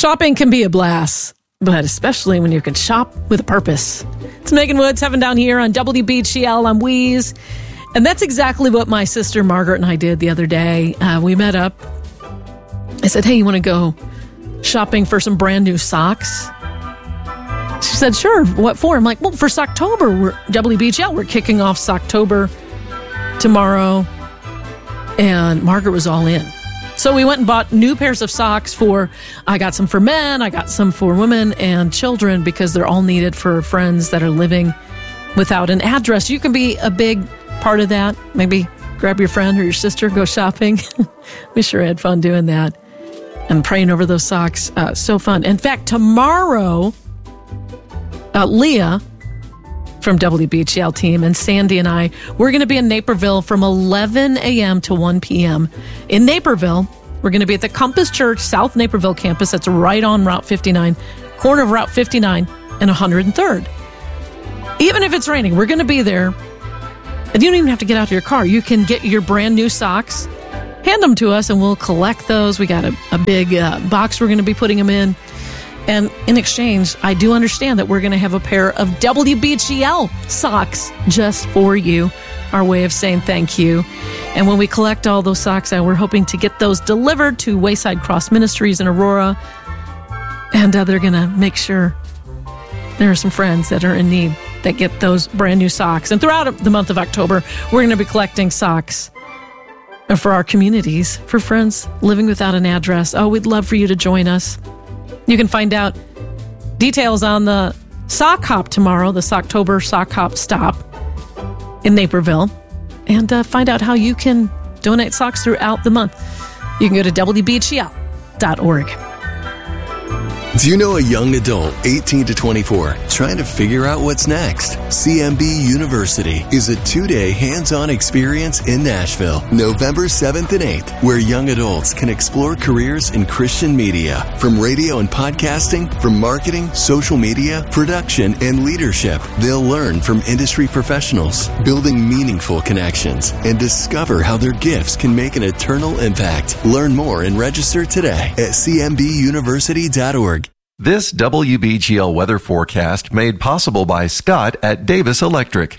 Shopping can be a blast, but especially when you can shop with a purpose. It's Megan Woods, Heaven Down Here on WBGL. I'm Wheeze. And that's exactly what my sister Margaret and I did the other day. We met up. I said, hey, you want to go shopping for some brand new socks? She said, sure. What for? I'm like, well, for Socktober. WBGL, we're kicking off Socktober tomorrow. And Margaret was all in. So we went and bought new pairs of socks I got some for men, I got some for women and children because they're all needed for friends that are living without an address. You can be a big part of that. Maybe grab your friend or your sister, go shopping. We sure had fun doing that and praying over those socks. So fun. In fact, tomorrow, Leah from WBGL team and Sandy and I, we're going to be in Naperville from 11 a.m. to 1 p.m. In Naperville, we're going to be at the Compass Church South Naperville campus. That's right on Route 59, corner of Route 59 and 103rd. Even if it's raining, we're going to be there. And you don't even have to get out of your car. You can get your brand new socks, hand them to us, and we'll collect those. We got a big box we're going to be putting them in. And in exchange, I do understand that we're going to have a pair of WBGL socks just for you, our way of saying thank you. And when we collect all those socks, we're hoping to get those delivered to Wayside Cross Ministries in Aurora. And they're going to make sure there are some friends that are in need that get those brand new socks. And throughout the month of October, we're going to be collecting socks for our communities, for friends living without an address. Oh, we'd love for you to join us. You can find out details on the Sock Hop tomorrow, the Socktober Sock Hop stop in Naperville, and find out how you can donate socks throughout the month. You can go to WBGL.org. Do you know a young adult, 18 to 24, trying to figure out what's next? CMB University is a 2-day hands-on experience in Nashville, November 7th and 8th, where young adults can explore careers in Christian media, from radio and podcasting, from marketing, social media, production, and leadership. They'll learn from industry professionals, building meaningful connections, and discover how their gifts can make an eternal impact. Learn more and register today at cmbuniversity.org. This WBGL weather forecast made possible by Scott at Davis Electric.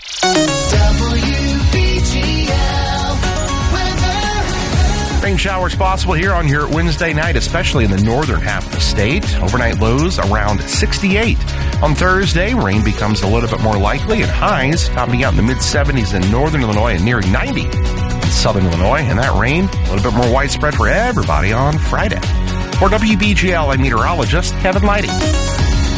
Rain showers possible here on your Wednesday night, especially in the northern half of the state. Overnight lows around 68. On Thursday, rain becomes a little bit more likely and highs topping out in the mid-70s in northern Illinois and nearing 90 in southern Illinois. And that rain, a little bit more widespread for everybody on Friday. For WBGL, I'm meteorologist Kevin Leidy.